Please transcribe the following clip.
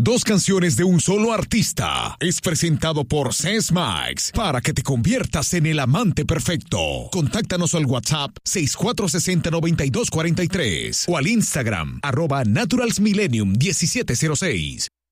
2 canciones de un solo artista. Es presentado por Sesmax para que te conviertas en el amante perfecto. Contáctanos al WhatsApp 6460-9243 o al Instagram @naturalsmillenium1706.